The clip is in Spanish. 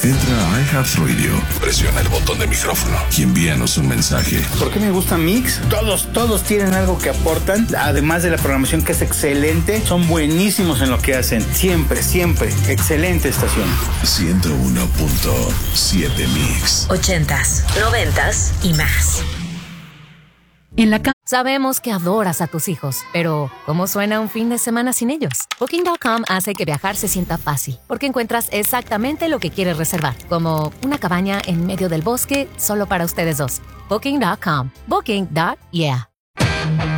Entra a iHeartRadio, presiona el botón de micrófono y envíanos un mensaje. ¿Por qué me gusta Mix? Todos tienen algo que aportan, además de la programación que es excelente, son buenísimos en lo que hacen. Siempre, excelente estación. 101.7 Mix. 80s, 90s y más. Sabemos que adoras a tus hijos, pero ¿cómo suena un fin de semana sin ellos? Booking.com hace que viajar se sienta fácil, porque encuentras exactamente lo que quieres reservar, como una cabaña en medio del bosque solo para ustedes dos. Booking.com. Booking.yeah.